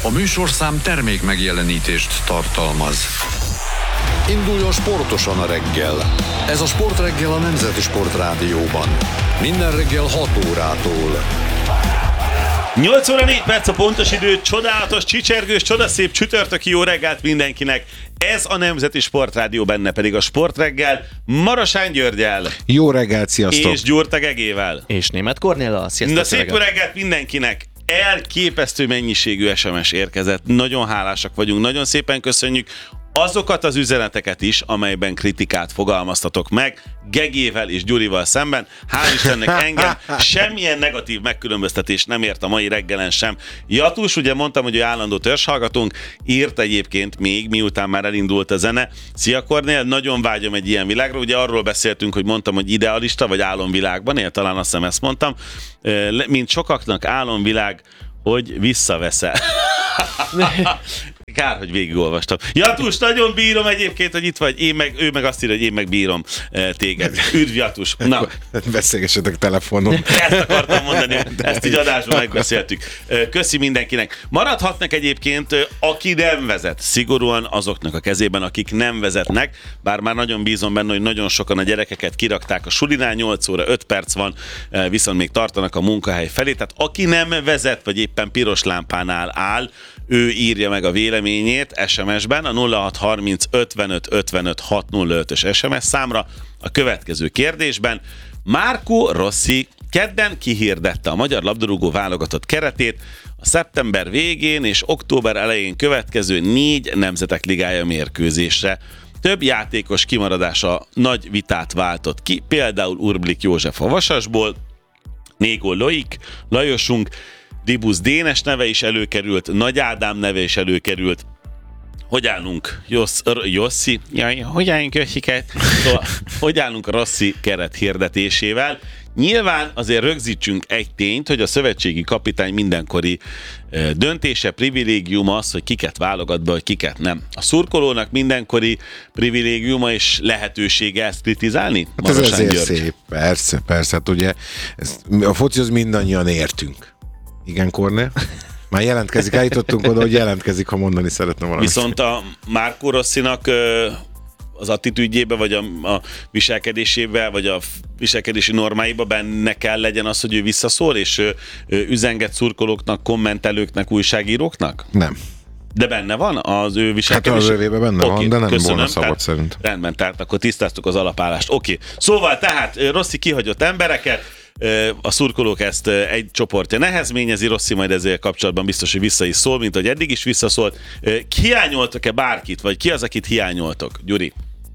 A műsorszám termék megjelenítést tartalmaz. Induljon sportosan a reggel. Ez a Sportreggel a Nemzeti Sportrádióban. Minden reggel 6 órától. 8 óra 4 perc a pontos idő, csodálatos, csicsergős, csodaszép csütörtöki jó reggelt mindenkinek. Ez a Nemzeti Sportrádió, benne pedig a Sportreggel Marosán Györgyel. Jó reggelt, sziasztok! És Gyurta Gegével. És Németh Kornéllal, sziasztok! Na, szép jó reggelt mindenkinek! Elképesztő mennyiségű SMS érkezett. Nagyon hálásak vagyunk, nagyon szépen köszönjük azokat az üzeneteket is, amelyben kritikát fogalmaztatok meg Gegével és Gyurival szemben. Hál' Istennek engem semmilyen negatív megkülönböztetés nem ért a mai reggelen sem. Jatus, ugye mondtam, hogy ő állandó törzshallgatónk, írt egyébként még, miután már elindult a zene. Szia Kornél, nagyon vágyom egy ilyen világra. Ugye arról beszéltünk, hogy mondtam, hogy idealista vagy álomvilágban él, talán azt hiszem ezt mondtam. Mint sokaknak álomvilág, hogy visszaveszel. Kár, hogy végigolvastam. Jatus, nagyon bírom egyébként, hogy itt vagy. Ő meg azt írja, hogy én meg bírom téged. Üdv, Jatus. Na. Beszélgessetek telefonon. Ezt akartam mondani, ezt így adásban megbeszéltük. Köszi mindenkinek. Maradhatnak egyébként, aki nem vezet. Szigorúan azoknak a kezében, akik nem vezetnek. Bár már nagyon bízom benne, hogy nagyon sokan a gyerekeket kirakták a sulinál, 8 óra 5 perc van, viszont még tartanak a munkahely felé. Tehát aki nem vezet, vagy éppen piros lámpánál áll, ő írja meg a véleményét SMS-ben a 0630 55 55 605-ös SMS számra a következő kérdésben. Marco Rossi kedden kihirdette a magyar labdarúgó válogatott keretét a szeptember végén és október elején következő 4 nemzetek ligája mérkőzésre. Több játékos kimaradása nagy vitát váltott ki, például Urblik József a Vasasból, Négó Loik, Lajosunk, Dibusz Dénes neve is előkerült, Nagy Ádám neve is előkerült. Hogy állunk Jossi? Jaj, hogy állunk Jossiket? Szóval, hogy állunk a Rossi keret hirdetésével? Nyilván azért rögzítsünk egy tényt, hogy a szövetségi kapitány mindenkori döntése, privilégiuma az, hogy kiket válogat be, hogy kiket nem. A szurkolónak mindenkori privilégiuma és lehetősége ezt kritizálni? Hát ez azért György. Szép, persze. Hát ugye a focihoz mindannyian értünk. Igen, Kornél? Már jelentkezik, eljutottunk oda, hogy jelentkezik, ha mondani szeretne valamit. Viszont a Marco Rossinak az attitűdjébe, vagy a viselkedésébe, vagy a viselkedési normáiba benne kell legyen az, hogy ő visszaszól, és üzenget szurkolóknak, kommentelőknek, újságíróknak? Nem. De benne van az ő viselkedés? Hát az övébe benne van, de nem köszönöm, volna szabad szerint. Rendben, tehát akkor tisztáztuk az alapállást. Oké. Szóval tehát Rossi kihagyott embereket, a szurkolók ezt egy csoportja nehezményezi, Rossi majd ezzel kapcsolatban biztos, hogy vissza is szól, mint hogy eddig is visszaszólt. Hiányoltok-e bárkit, vagy ki az, akit hiányoltok? Gyuri?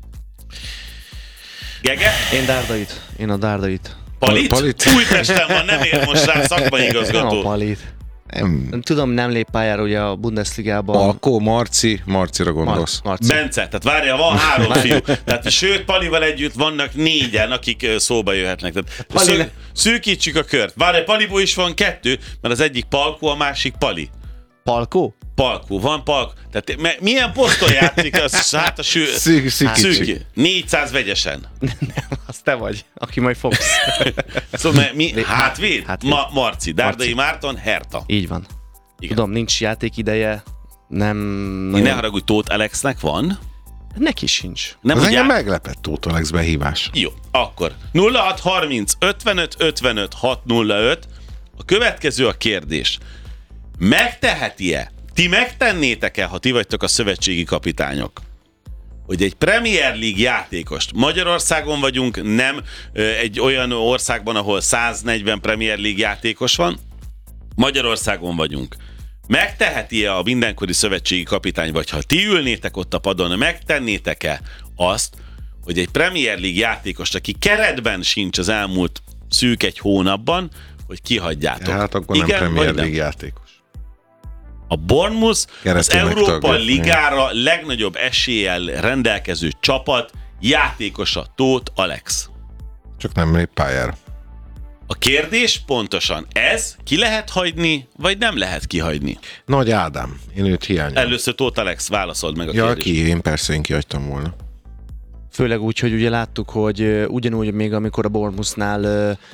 Gege? Én a Dárdait. Palit? Újpesten van, nem ér most rá szakmai igazgató. Nem a Palit. Nem tudom, nem lép pályára ugye a Bundesligában. Alkó, Marcira gondolsz. Marci. Bence, tehát várjál, van 3 fiú. Tehát sőt, Palival együtt vannak 4-en, akik szóba jöhetnek. Tehát szűkítsük a kört. Várjál, Paliból is van 2, mert az egyik Palkó, a másik Pali. Palkó? Palkó, van Palkó. Tehát milyen poszton játszik az, hát a szűk. 400 vegyesen. Nem, az te vagy, aki majd fogsz. Szóval hátvéd? Marci, Dárdai Márton, Herta. Így van. Igen. Tudom, nincs játékideje, nem... Ne haragudj, Tóth Alexnek van? Neki sincs. Nem, az engem meglepett Tóth Alex behívás. Jó, akkor 0630 55 55 605. A következő a kérdés. Megteheti-e? Ti megtennétek-e, ha ti vagytok a szövetségi kapitányok, hogy egy Premier League játékost, Magyarországon vagyunk, nem egy olyan országban, ahol 140 Premier League játékos van, Magyarországon vagyunk. Megteheti-e a mindenkori szövetségi kapitány, vagy ha ti ülnétek ott a padon, megtennétek-e azt, hogy egy Premier League játékost, aki keretben sincs az elmúlt szűk egy hónapban, hogy kihagyjátok? Hát akkor igen, nem Premier League játékos. A Bournemouth az Európa Ligára legnagyobb eséllyel rendelkező csapat játékosa Tóth Alex. Csak nem lép pályára. A kérdés pontosan ez, ki lehet hagyni, vagy nem lehet kihagyni? Nagy Ádám, én őt hiányolom. Először Tóth Alex, válaszold meg a kérdést. Én kihagytam volna. Főleg úgy, hogy ugye láttuk, hogy ugyanúgy még amikor a Bournemouthnál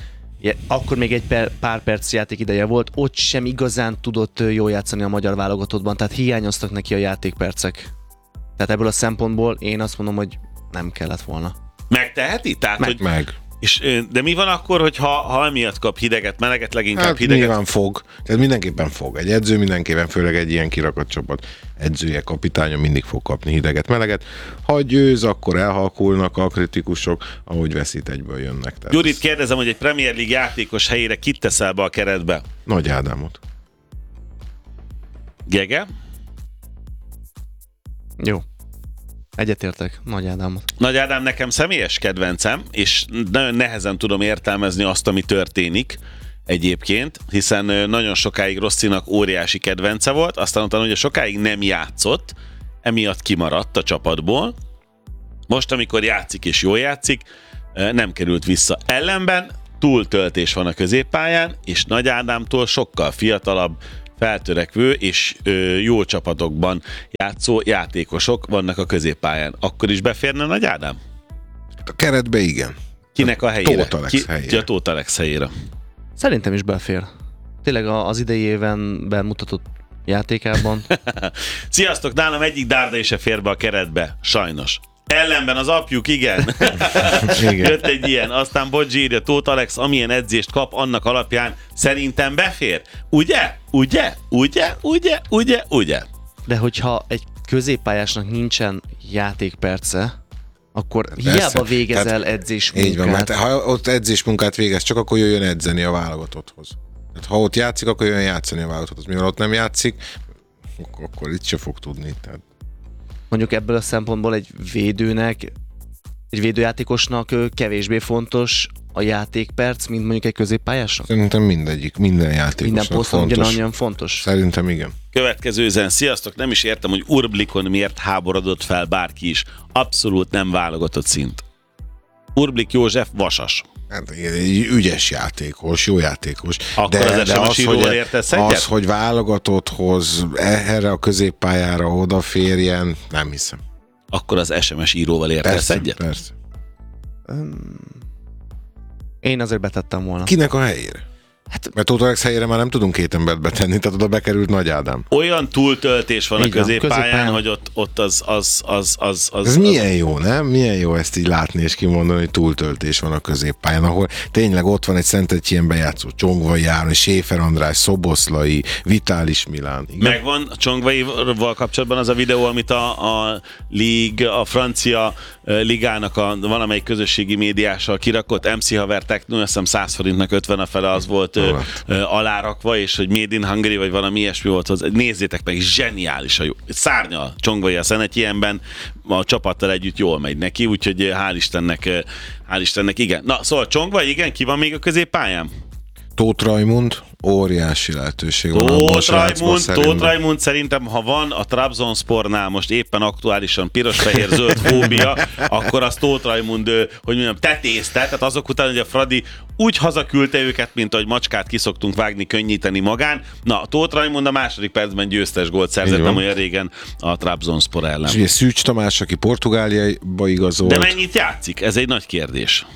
akkor még egy pár perc játék ideje volt, ott sem igazán tudott jól játszani a magyar válogatottban, tehát hiányoztak neki a játékpercek. Tehát ebből a szempontból én azt mondom, hogy nem kellett volna. Megteheti? Tehát, hogy... Meg. De mi van akkor, hogy ha emiatt kap hideget, meleget, leginkább Hát hideget? nyilván fog. Tehát mindenképpen fog. Egy edző mindenképpen, főleg egy ilyen kirakott csapat edzője, kapitánya mindig fog kapni hideget, meleget. Ha győz, akkor elhalkulnak a kritikusok, ahogy veszít, egyből jönnek. Tehát Gyurit kérdezem, hogy egy Premier League játékos helyére kit teszel be a keretbe? Nagy Ádámot. Gege? Jó. Egyetértek, Nagy Ádámot. Nagy Ádám nekem személyes kedvencem, és nagyon nehezen tudom értelmezni azt, ami történik egyébként, hiszen nagyon sokáig Rosszinak óriási kedvence volt, aztán utána ugye sokáig nem játszott, emiatt kimaradt a csapatból. Most, amikor játszik és jól játszik, nem került vissza. Ellenben túltöltés van a középpályán, és Nagy Ádámtól sokkal fiatalabb, feltörekvő és jó csapatokban játszó játékosok vannak a középpályán. Akkor is beférne Nagy Ádám? A keretbe igen. Kinek a helyére? Tóth Alex helyére. A Tóth Alex helyére. Szerintem is befér. Tényleg az idei évenben mutatott játékában. Sziasztok, nálam egyik dárda is se fér be a keretbe. Sajnos. Ellenben az apjuk, igen. Igen. Jött egy ilyen, aztán Bodzsi írja, Tóth Alex amilyen edzést kap, annak alapján szerintem befér. Ugye? Ugye? Ugye? Ugye? Ugye? Ugye? De hogyha egy középpályásnak nincsen játékperce, akkor Persze. hiába végezel Tehát edzésmunkát. Így van, mert ha ott edzésmunkát végez, csak akkor jöjjön edzeni a válogatotthoz. Tehát ha ott játszik, akkor jöjjön játszani a válogatotthoz. Mivel ott nem játszik, akkor itt se fog tudni. Tehát Mondjuk ebből a szempontból egy védőjátékosnak kevésbé fontos a játékperc, mint mondjuk egy középpályásnak? szerintem minden Minden játékosnak poszton fontos. ugyanannyian fontos. Szerintem igen. Következő üzen, sziasztok, nem is értem, hogy Urblikon miért háborodott fel bárki is. Abszolút nem válogatott szint. Urblik József vasas. Hát egy ügyes játékos, jó játékos. Akkor az SMS íróval értesz egyet? Az, hogy válogatotthoz, erre a középpályára odaférjen, nem hiszem. Akkor az SMS íróval értesz Persze, egyet? persze. Én azért betettem volna. Kinek a helyére? Hát, Mert Tóth Alex helyére már nem tudunk két embert betenni, tehát oda bekerült Nagy Ádám. Olyan túltöltés van Így a van, középpályán, középpályán. hogy ott az... Ez milyen jó, nem? Milyen jó ezt így látni és kimondani, hogy túltöltés van a középpályán, ahol tényleg ott van egy Szentegyén bejátszó Csongvai Áron, Séfer András, Szoboszlai, Vitális Milán. Igen? Megvan a Csongvaival kapcsolatban az a videó, amit a francia ligának a valamelyik közösségi médiással kirakott, MC Haver Techno, azt hiszem 100 forintnak 50 a fele az volt alárakva, és hogy Made in Hungary, vagy valami ilyesmi volt hozzá. Nézzétek meg, zseniális a jó. Szárnyal Csongvai a Szenetyenben, a csapattal együtt jól megy neki, úgyhogy hál' Istennek, igen. Na, szóval Csongvai, igen, ki van még a középpályán? Tóth Rajmund, óriási lehetőség van. abban a srácban Tóth Rajmund szerintem, ha van a Trabzonspornál most éppen aktuálisan piros-fehér-zöld fóbia, akkor az Tóth Rajmund, hogy mondjam, tetézte, tehát azok után, hogy a Fradi úgy hazaküldte őket, mint ahogy macskát kiszoktunk vágni, könnyíteni magán. Na, Tóth Rajmund a második percben győztes gólt szerzett, nem olyan régen a Trabzonspor ellen. És ugye Szűcs Tamás, aki Portugáliába igazolt. De mennyit játszik? Ez egy nagy kérdés.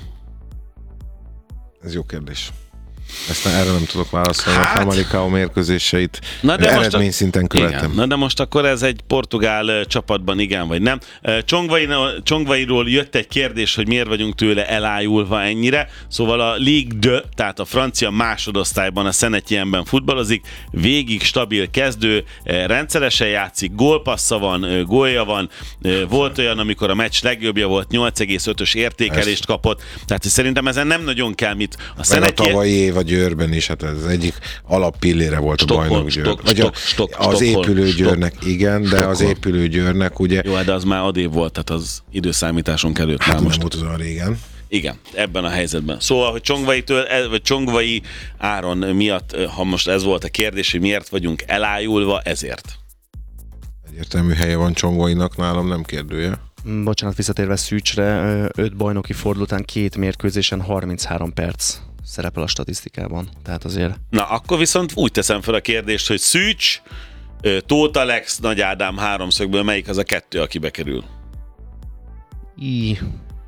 Ez jó kérdés. Ezt erre nem tudok válaszolni, a Famalicão mérkőzéseit eredményszinten követem. Igen. Na de most akkor ez egy portugál csapatban igen vagy nem. Csongvairól jött egy kérdés, hogy miért vagyunk tőle elájulva ennyire. Szóval a Ligue 2, tehát a francia másodosztályban a Szenetyenben futballozik, végig stabil kezdő, rendszeresen játszik, gólpassza van, gólja van, volt olyan, amikor a meccs legjobbja volt, 8,5-ös értékelést kapott, tehát szerintem ezen nem nagyon kell mit. A tavalyi év a Győrben is, hát ez egyik alappillére volt a bajnok Győr. Az épülőgyőrnek, igen, de az épülőgyőrnek ugye... Jó, de az már adév volt, tehát az időszámításunk előtt hát már most. nem volt olyan régen. Igen, ebben a helyzetben. Szóval, hogy Csongvai Áron miatt, ha most ez volt a kérdés, hogy miért vagyunk elájulva, ezért. Egyértelmű helye van Csongvainak, nálam nem kérdője. Bocsánat, visszatérve Szűcsre, 5 bajnoki forduló után 2 mérkőzésen 33 perc szerepel a statisztikában. Tehát azért... Na, akkor viszont úgy teszem fel a kérdést, hogy Szűcs, Tóth Alex, Nagy Ádám háromszögből melyik az a kettő, aki bekerül?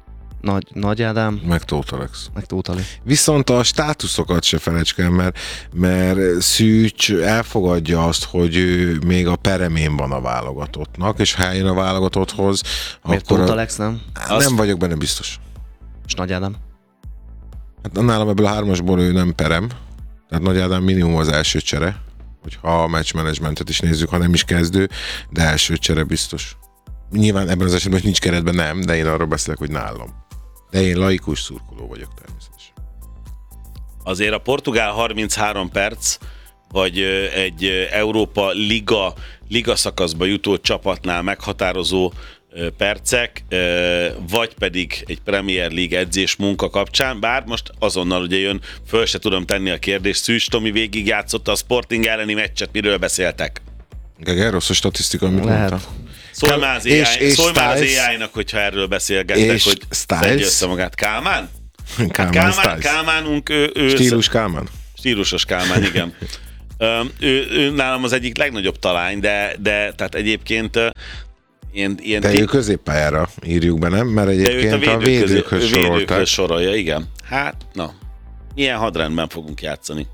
Nagy Ádám, meg Tóth Alex. meg Tóth Ali. Viszont a státuszokat se felejtsd el, mert Szűcs elfogadja azt, hogy ő még a peremén van a válogatottnak, és ha eljön a válogatotthoz, Miért akkor Tóth Alex nem? nem vagyok benne biztos. És Nagy Ádám? Hát nálam ebből a 3-asból ő nem perem, tehát Nagy Ádám minimum az első csere, hogyha a matchmanagementet is nézzük, ha nem is kezdő, de első csere biztos. Nyilván ebben az esetben nincs keretben nem, de én arról beszélek, hogy nálam. De én laikus szurkoló vagyok természetesen. Azért a portugál 33 perc, vagy egy Európa liga szakaszba jutó csapatnál meghatározó percek, vagy pedig egy Premier League edzés munka kapcsán, bár most azonnal ugye jön, föl se tudom tenni a kérdést, Szűcs Tomi végigjátszotta a Sporting elleni meccset, miről beszéltek? Geger, rossz a statisztika, amit Lehet. mondta. Szólj már az Styles. AI-nak, hogyha erről beszélgettek, És hogy Styles. szedje össze magát. Kálmán? Styles. Kálmánunk, ő Stílus Kálmán. Stílusos Kálmán, igen. ő nálam az egyik legnagyobb talány, de tehát egyébként ilyen De ő középpályára írjuk be, nem? Mert egyébként a védőkhöz sorolták. sorolja, igen. Hát, na, milyen hadrendben fogunk játszani.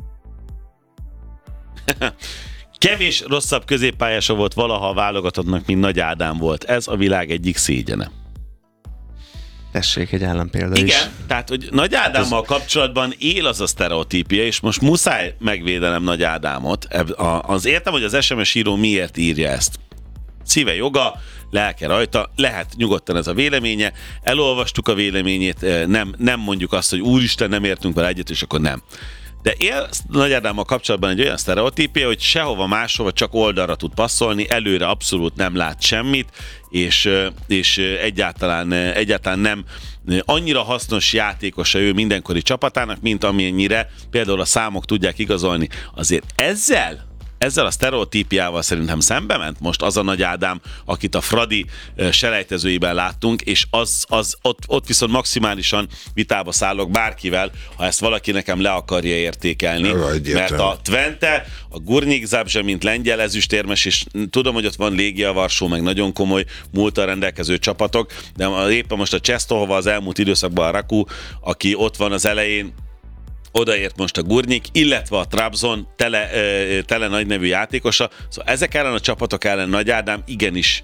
Kevés rosszabb középpályása volt valaha a válogatottnak, mint Nagy Ádám volt. Ez a világ egyik szégyene. Tessék egy ellenpélda is. Igen, tehát, hogy Nagy Ádámmal kapcsolatban él az a sztereotípia, és most muszáj megvédenem Nagy Ádámot. Az értem, hogy az SMS író miért írja ezt. Szíve joga, lelke rajta, lehet nyugodtan ez a véleménye, elolvastuk a véleményét, nem mondjuk azt, hogy úristen, nem értünk vele egyet, és akkor nem. De él Nagy Ádámmal kapcsolatban egy olyan sztereotípia, hogy sehova máshova csak oldalra tud passzolni, előre abszolút nem lát semmit, és egyáltalán nem annyira hasznos játékosa ő mindenkori csapatának, mint amennyire például a számok tudják igazolni. Azért ezzel a sztereotípiával szerintem szembe ment most az a Nagy Ádám, akit a Fradi selejtezőiben láttunk, és ott viszont maximálisan vitába szállok bárkivel, ha ezt valaki nekem le akarja értékelni. Mert a Twente, a Górnik Zabrze, mint lengyel ezüstérmes, és tudom, hogy ott van Légia Varsó, meg nagyon komoly múlttal rendelkező csapatok, de éppen most a Czestohova az elmúlt időszakban a Raku, aki ott van az elején, odaért most a Górnik, illetve a Trabzon tele nagy nevű játékosa. Szóval ezek ellen a csapatok ellen Nagy Ádám igenis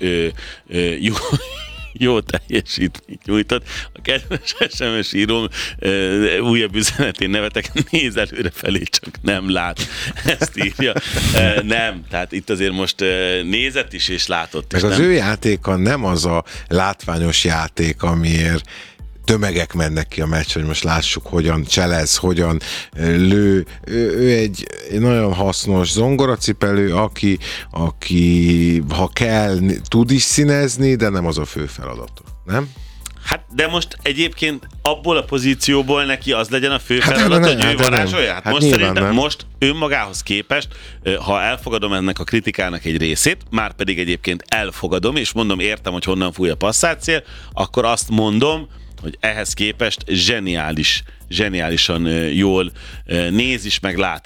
jó teljesítményt nyújtott. A kedves SMS íróm újabb üzenetén nevetek, néz előre felé, csak nem lát. Ezt írja. Nem, tehát itt azért most nézett is és látott is. Meg az ő játéka nem az a látványos játék, amiért tömegek mennek ki a meccs, hogy most lássuk, hogyan cselez, hogyan lő. Ő egy nagyon hasznos zongoracipelő, aki ha kell, tud is színezni, de nem az a fő feladata. Nem? Hát, de most egyébként abból a pozícióból neki az legyen a fő feladat, hogy ő varázsolja? Hát most szerintem nem. Most önmagához képest, ha elfogadom ennek a kritikának egy részét, már pedig egyébként elfogadom, és mondom, értem, hogy honnan fúj a passzátszél, akkor azt mondom, hogy ehhez képest zseniálisan jól néz is, meg lát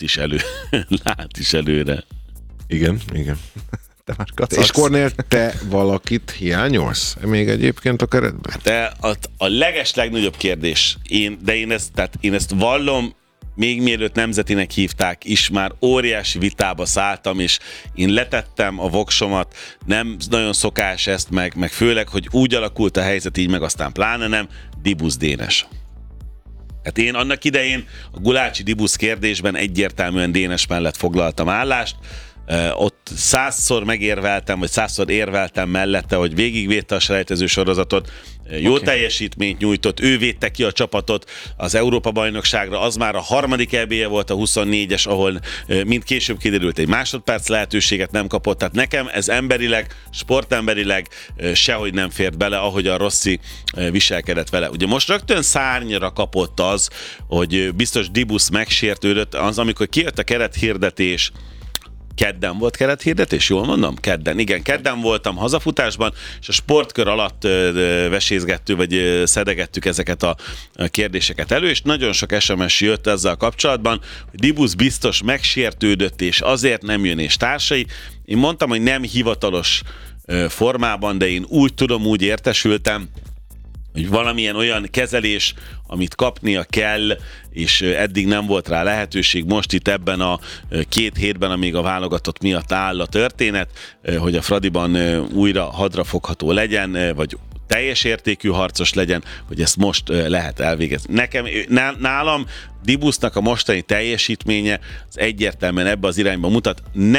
is előre. Igen. Te már kacagsz. És Kornél, te valakit hiányolsz még egyébként a keretben? De a legnagyobb kérdés, én ezt vallom, még mielőtt nemzetinek hívták is, már óriási vitába szálltam, és én letettem a voksomat, nem nagyon szokás ezt, meg főleg, hogy úgy alakult a helyzet így, meg aztán pláne nem, Dibusz Dénes. Hát én annak idején a Gulácsi-Dibusz kérdésben egyértelműen Dénes mellett foglaltam állást, ott 100-szor megérveltem, vagy 100-szor érveltem mellette, hogy végigvédte a selejtező sorozatot, jó teljesítményt nyújtott, ő védte ki a csapatot az Európa-bajnokságra, az már a harmadik EB-je volt a 24-es, ahol mint később kiderült, egy másodperc lehetőséget nem kapott, tehát nekem ez emberileg, sportemberileg sehogy nem fért bele, ahogy a Rossi viselkedett vele. Ugye most rögtön szárnyra kapott az, hogy biztos Dibusz megsértődött, az amikor kijött a kerethirdetés, kedden volt kerethirdetés, jól mondom? Kedden voltam hazafutásban, és a sportkör alatt vesézgettük, vagy szedegettük ezeket a kérdéseket elő, és nagyon sok SMS jött ezzel kapcsolatban, hogy Dibusz biztos megsértődött, és azért nem jön, és társai. Én mondtam, hogy nem hivatalos formában, de én úgy értesültem, hogy valamilyen olyan kezelés, amit kapnia kell, és eddig nem volt rá lehetőség, most itt ebben a 2 hétben, amíg a válogatott miatt áll a történet, hogy a Fradiban újra hadrafogható legyen, vagy teljes értékű harcos legyen, hogy ezt most lehet elvégezni. Nálam Dibusznak a mostani teljesítménye az egyértelműen ebbe az irányba mutat.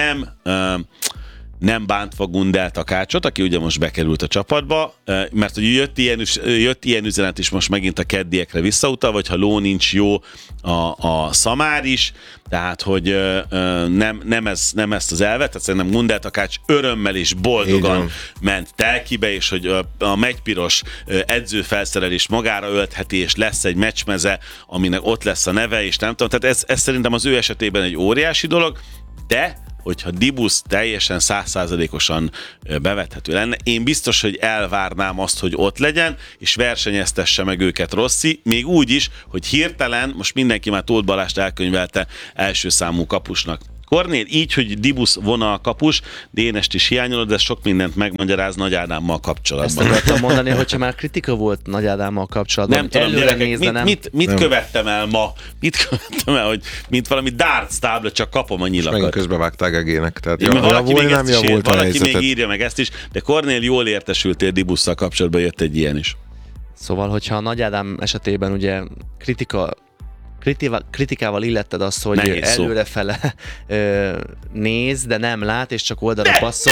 Nem bántva Gundel Takácsot, aki ugye most bekerült a csapatba, mert hogy jött ilyen üzenet is most megint a keddiekre visszautal, vagy ha ló nincs jó a szamár is, tehát hogy nem ezt az elvet, tehát szerintem Gundel Takács örömmel és boldogan ment Telkibe, és hogy a megypiros edzőfelszerelés magára öltheti, és lesz egy meccsmeze, aminek ott lesz a neve, és nem tudom, tehát ez szerintem az ő esetében egy óriási dolog, de hogyha Dibusz teljesen 100%-osan bevethető lenne, én biztos, hogy elvárnám azt, hogy ott legyen, és versenyeztesse meg őket Rossi, még úgy is, hogy hirtelen, most mindenki már Tóth Balást elkönyvelte első számú kapusnak. Kornél így, hogy Dibusz vonalkapus, Dénest is hiányolod, de sok mindent megmagyaráz Nagy Ádámmal kapcsolatban. Ezt akartam mondani, hogyha már kritika volt Nagy Ádámmal kapcsolatban. Nem tudom, gyerekek, mit követtem el ma? Mit követtem el, hogy mint valami darts tábla, csak kapom a nyilakat. Megint közbevágták Egének. Tehát valaki még írja meg ezt is, de Kornél jól értesültél Dibusszal kapcsolatban, jött egy ilyen is. Szóval, hogyha a Nagy Ádám esetében ugye kritikával illetted azt, hogy előrefele néz, de nem lát, és csak oldalra passzol.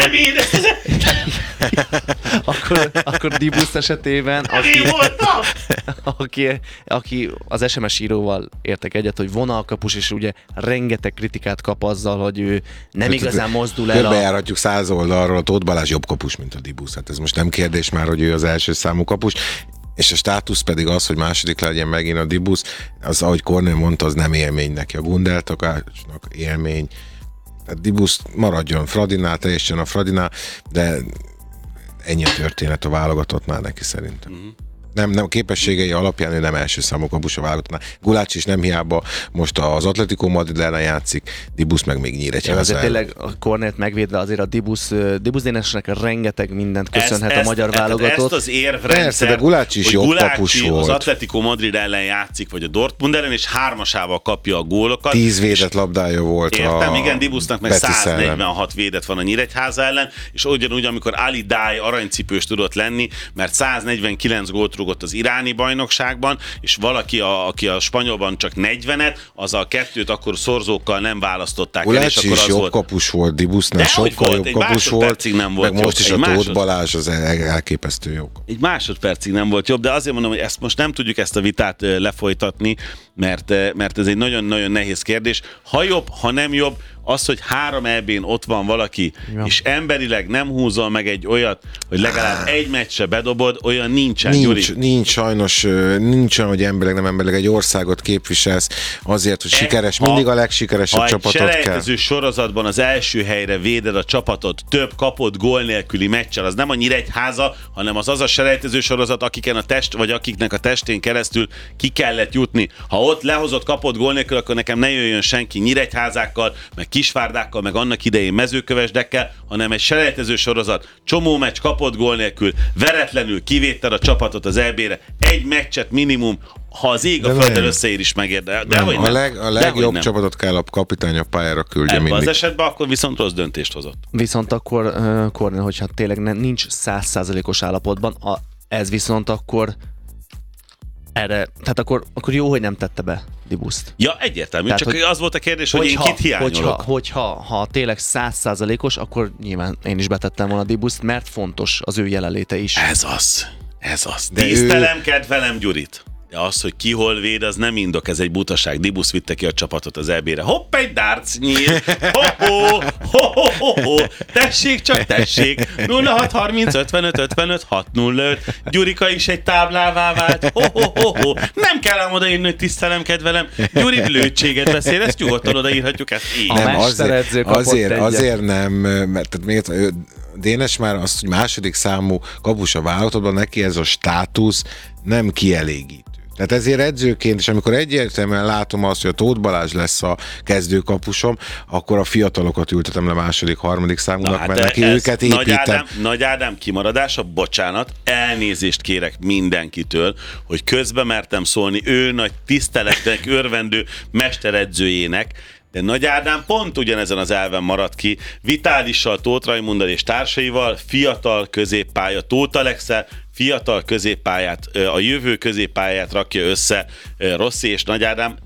akkor Dibusz esetében, aki az SMS íróval értek egyet, hogy vonalkapus, és ugye rengeteg kritikát kap azzal, hogy ő nem igazán mozdul el. Körbejárhatjuk 100 oldalról, a Tóth Balázs jobb kapus, mint a Dibusz. Hát ez most nem kérdés már, hogy ő az első számú kapus. És a státusz pedig az, hogy második legyen megint a Dibusz, az, ahogy Kornél mondta, az nem élmény neki. A Gundel Takácsnak élmény. Tehát Dibusz maradjon Fradinál, teljesen a Fradinál, de ennyi a történet a válogatottnál neki szerintem. Mm-hmm. Nem képességei alapján ő nem első számú kapus a válogatottnál. Gulácsi is nem hiába most az Atletico Madrid ellen játszik, Dibusz meg még Nyíregyháza. Azért tényleg a Kornélt megvédve azért a Dibusz Dénesnek rengeteg mindent köszönhet a magyar válogatott. Ezt az érvrendszer, persze, de Gulácsi is jobb kapus volt. Az Atletico Madrid ellen játszik, vagy a Dortmund ellen, és 3-asával kapja a gólokat. 10 védett labdája volt. Értem, igen, Dibusznak meg 146 védett van a Nyíregyháza ellen, és ugyanúgy, amikor Ali Dai aranycipős tudott lenni, mert 149 gólt rúgott az iráni bajnokságban, és valaki, aki a spanyolban csak 40-et, az a 2-t akkor szorzókkal nem választották el, és akkor is az jobb volt. kapus volt, Dibusznál sokkal jobb kapus volt, nem volt meg most is a Tóth Balázs az elképesztő jó. Egy másodpercig nem volt jobb, de azért mondom, hogy ezt most nem tudjuk ezt a vitát lefolytatni, mert ez egy nagyon-nagyon nehéz kérdés. Ha jobb, ha nem jobb, az, hogy 3 EB-n ott van valaki, és emberileg nem húzol meg egy olyat, hogy legalább egy meccse bedobod, olyan nincsen, Gyuri. Nincs sajnos, nincs olyan, hogy emberileg egy országot képviselsz azért, hogy sikeres, mindig a legsikeresebb csapatot kell. Ha egy selejtező sorozatban az első helyre véded a csapatot több kapott gól nélküli meccsel, az nem a Nyíregyháza, hanem az a selejtező sorozat, akiknek a testén keresztül ki kellett jutni. Ha ott lehozott kapott gól nélkül, akkor nekem ne jöjjön senki Nyíregyházákkal, meg Kisvárdákkal, meg annak idején Mezőkövesdekkel, hanem egy selejtező sorozat, csomó meccs kapott gól nélkül, veretlenül kivédted a csapatot az EB-re, egy meccset minimum, ha az ég a földön összeér is megérde. A legjobb csapatot kell a kapitány a pályára küldje mindig. Az esetben akkor viszont rossz döntést hozott. Viszont akkor, Kornél, hogyha tényleg nincs 100%-os állapotban, ez viszont akkor erre, tehát akkor jó, hogy nem tette be Dibuszt. Ja, egyértelmű, tehát, csak az volt a kérdés, hogy én kit hiányolok. Hogyha tényleg 100%-os, akkor nyilván én is betettem volna Dibuszt, mert fontos az ő jelenléte is. Ez az. Tisztelem, kedvelem Gyurit. De az, hogy ki hol véd, az nem indok, ez egy butaság. Dibusz vitte ki a csapatot az EB-re. Hopp, egy darts nyíl! Ho-ho! Tessék, csak tessék! 0630 55 55 605. Gyurika is egy táblává vált. Ho! Nem kell ám odaírni, hogy tisztelem, kedvelem. Gyuri blödséget beszél, ezt nyugodtan odaírhatjuk ezt így. Nem, azért nem, mert miért Dénes már azt, hogy második számú kapus a válogatottban, neki ez a státusz nem kielégítő. Tehát ezért edzőként, és amikor egyértelműen látom azt, hogy a Tóth Balázs lesz a kezdőkapusom, akkor a fiatalokat ültetem le második, harmadik számunknak, mert neki őket építem. Nagy Ádám kimaradása, bocsánat, elnézést kérek mindenkitől, hogy közbe mertem szólni ő nagy tiszteletnek örvendő mesteredzőjének, de Nagy Ádám pont ugyanezen az elven maradt ki, Vitálissal, Tóth Raimunddal és társaival, fiatal középpálya, Tóth Alex-el, fiatal középpályát, a jövő középpályát rakja össze Rossi és Nagy Ádám.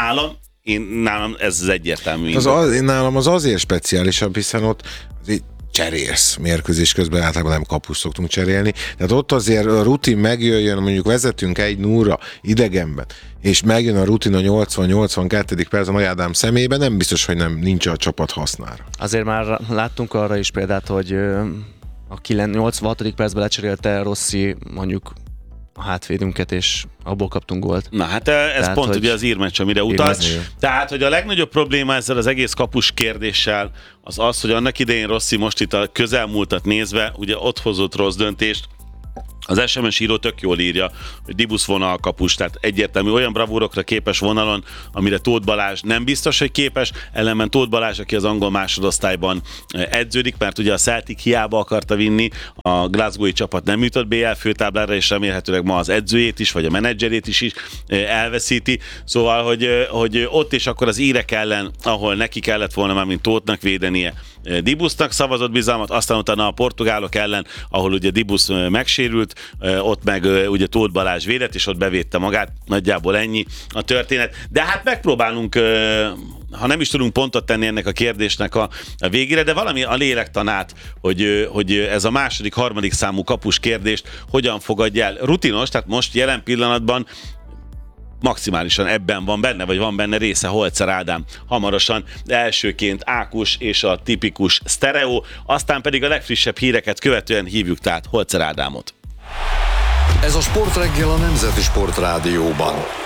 Nálam ez az egyértelmű. Nálam az azért speciálisabb, hiszen ott azért cserélsz mérkőzés közben, általában nem kapust szoktunk cserélni. Tehát ott azért a rutin megjöjjön, mondjuk vezetünk 1-0-ra idegenben, és megjön a rutin a 80-82. perc a Nagy Ádám személyében, nem biztos, hogy nincs a csapat hasznára. Azért már láttunk arra is példát, hogy a 86. percben lecserélte Rossi mondjuk a hátvédünket, és abból kaptunk gólt. Na hát ez tehát, pont ugye az írmeccs, amire utalsz. Tehát, hogy a legnagyobb probléma ezzel az egész kapus kérdéssel az, hogy annak idején Rossi most itt a közelmúltat nézve, ugye ott hozott rossz döntést. Az SMS író tök jól írja, hogy Dibusz vonal kapus, tehát egyértelmű olyan bravúrokra képes vonalon, amire Tóth Balázs nem biztos, hogy képes, ellenben Tóth Balázs, aki az angol másodosztályban edződik, mert ugye a Celtic hiába akarta vinni, a glasgowi csapat nem jutott BL főtáblára, és remélhetőleg ma az edzőjét is, vagy a menedzserét is elveszíti. Szóval, hogy ott is akkor az írek ellen, ahol neki kellett volna már, mint Tóthnak védenie, Dibusznak szavazott bizalmat, aztán utána a portugálok ellen, ahol ugye Dibusz megsérült, ott meg ugye Tóth Balázs védett, és ott bevédte magát, nagyjából ennyi a történet. De hát megpróbálunk, ha nem is tudunk pontot tenni ennek a kérdésnek a végére, de valami a lélektanát, hogy ez a második, harmadik számú kapus kérdést hogyan fogadja el. Rutinos, tehát most jelen pillanatban maximálisan ebben van benne, vagy van benne része Holzer Ádám. Hamarosan elsőként Ákus és a tipikus sztereó, aztán pedig a legfrissebb híreket követően hívjuk tehát Holzer Ádámot. Ez a Sportreggel a Nemzeti Sportrádióban.